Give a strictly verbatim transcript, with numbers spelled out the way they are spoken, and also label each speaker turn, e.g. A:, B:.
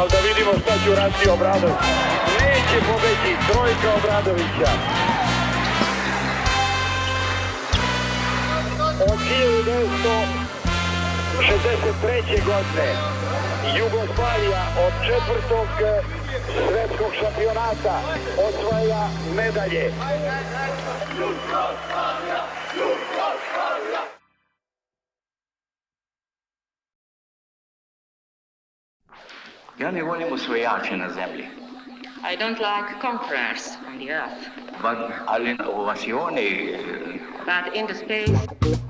A: ali da vidimo šta će urati Obradović. Neće pobeći, trojka Obradovića. Od hiljadu devetsto šezdeset treće. godine Jugoslavija od četvrtog svetskog šampionata osvaja medalje. Jugoslavija, Jugoslavija.
B: Ja ne volim osvojače na zemlji.
C: I don't like conquerors on the earth.
B: But, ali ovacioni...
C: But in the space...